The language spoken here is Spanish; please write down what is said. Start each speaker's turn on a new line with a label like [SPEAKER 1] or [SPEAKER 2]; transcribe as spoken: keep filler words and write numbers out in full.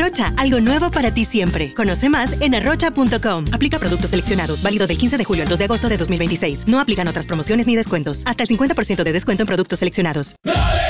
[SPEAKER 1] Arrocha, algo nuevo para ti siempre. Conoce más en arrocha punto com. Aplica productos seleccionados, válido del quince de julio al dos de agosto de dos mil veintiséis. No aplican otras promociones ni descuentos. Hasta el cincuenta por ciento de descuento en productos seleccionados.